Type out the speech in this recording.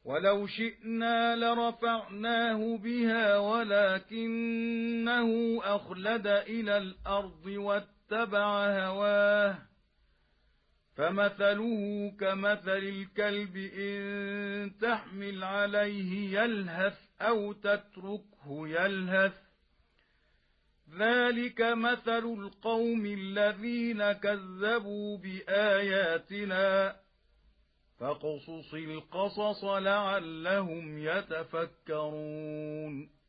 ولو شئنا لرفعناه بها ولكنه أخلد إلى الأرض واتبع هواه فمثله كمثل الكلب إن تحمل عليه يلهث أو تتركه يلهث ذلك مثل القوم الذين كذبوا بآياتنا فاقصص القصص لعلهم يتفكرون